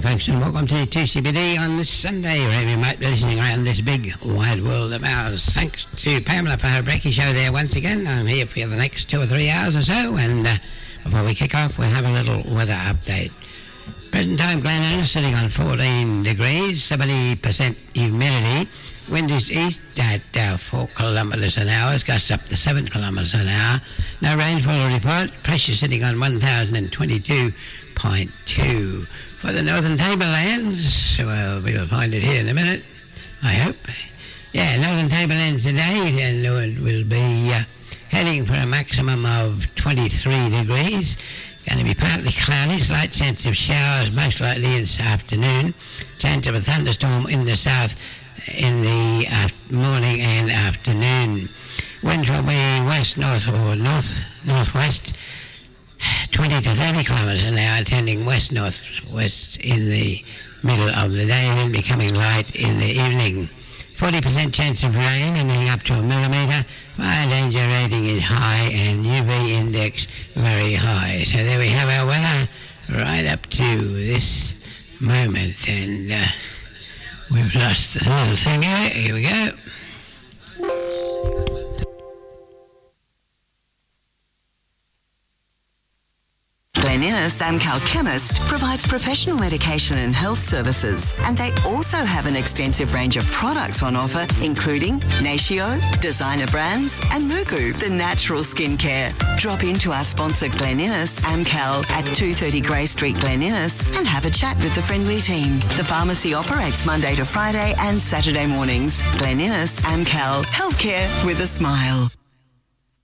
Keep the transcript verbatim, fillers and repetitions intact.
G'day folks, and welcome to two C B D on this Sunday, wherever you might be listening around this big wide world of ours. Thanks to Pamela for her breaky show there once again. I'm here for the next two or three hours or so, and uh, before we kick off, we'll have a little weather update. Present time, Glen Innes sitting on fourteen degrees, seventy percent humidity. Wind is east at uh, four kilometres an hour, gusts up to seven kilometres an hour. No rainfall report, pressure sitting on one thousand twenty-two point two. For the Northern Tablelands, well, we'll find it here in a minute, I hope. Yeah, Northern Tablelands today, and it will be uh, heading for a maximum of twenty-three degrees. Going to be partly cloudy, slight chance of showers, most likely this afternoon. Chance of a thunderstorm in the south in the uh, morning and afternoon. Winds will be west, north, or north, northwest, twenty to thirty kilometres an hour, tending west, northwest in the middle of the day, and then becoming light in the evening. forty percent chance of rain, anything up to a millimetre. Fire danger rating is high, and U V index very high. So there we have our weather right up to this moment, and uh, we've lost the little thing here. Here we go. Glen Innes Amcal Chemist provides professional medication and health services, and they also have an extensive range of products on offer, including Natio, designer brands, and Mugu, the natural skincare. Drop into our sponsor Glen Innes Amcal at two thirty Grey Street, Glen Innes, and have a chat with the friendly team. The pharmacy operates Monday to Friday and Saturday mornings. Glen Innes Amcal, healthcare with a smile.